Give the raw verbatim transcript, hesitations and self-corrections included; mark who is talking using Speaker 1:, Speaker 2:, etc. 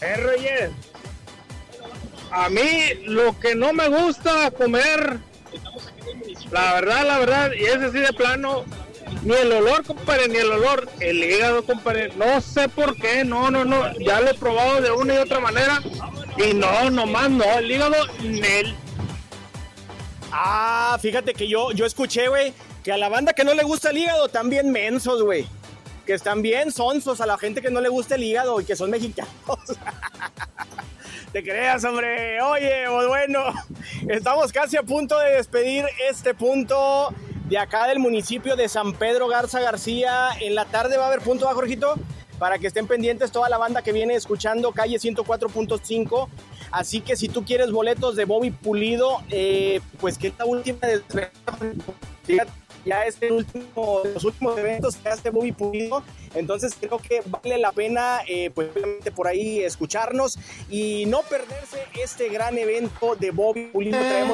Speaker 1: Eh, Reyes, a mí lo que no me gusta comer, la verdad, la verdad, y es así de plano, ni el olor, compadre, ni el olor, el hígado, compadre, no sé por qué, no, no, no, ya lo he probado de una y otra manera, y no, nomás no, el hígado, Nel.
Speaker 2: Ah, fíjate que yo, yo escuché, güey, que a la banda que no le gusta el hígado, también mensos, güey. Que están bien sonsos a la gente que no le gusta el hígado y que son mexicanos. Te creas, hombre. Oye, pues bueno, estamos casi a punto de despedir este punto de acá del municipio de San Pedro Garza García. En la tarde va a haber punto, ¿va, Jorgito? Para que estén pendientes toda la banda que viene escuchando Calle ciento cuatro punto cinco. Así que si tú quieres boletos de Bobby Pulido, eh, pues que esta última de... Fíjate, ya es el último, los últimos eventos que hace Bobby Pulido, entonces creo que vale la pena eh, pues por ahí escucharnos y no perderse este gran evento de Bobby Pulido. Traemos